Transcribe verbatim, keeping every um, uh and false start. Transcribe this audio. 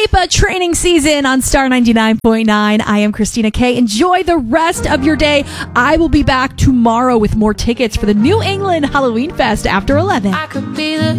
Lipa training season on Star ninety-nine point nine. I am Christina Kay. Enjoy the rest of your day. I will be back tomorrow with more tickets for the New England Halloween Fest after eleven. I could be the